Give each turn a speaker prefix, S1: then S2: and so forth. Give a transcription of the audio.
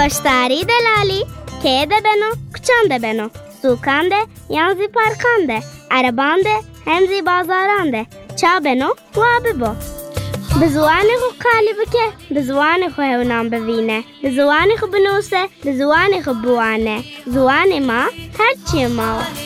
S1: داشتاری دلالی که ده بنو کچان ده بنو سوکان ده یانزی پارکان ده عربان ده همزی بازاران ده چا بنو و ببو به زبان خو قالی بکه به زبان خو هونام ببینه به زبان خو بنوسه به زبان خو بوانه زبان ما هرچی ما